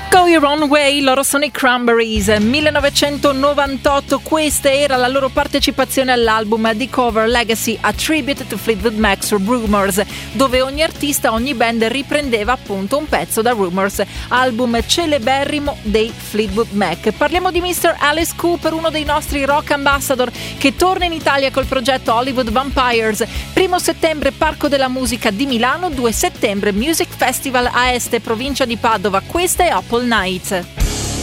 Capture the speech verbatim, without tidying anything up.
Go Your Own Way, loro sono i Cranberries. millenovecentonovantotto, questa era la loro partecipazione all'album The Cover Legacy, a tribute to Fleetwood Mac's Rumours, dove ogni artista, ogni band riprendeva appunto un pezzo da Rumours, album celeberrimo dei Fleetwood Mac. Parliamo di mister Alice Cooper, uno dei nostri rock ambassador, che torna in Italia col progetto Hollywood Vampires. Primo settembre Parco della Musica di Milano, due settembre Music Festival a Este, provincia di Padova. Questa è Apple Night.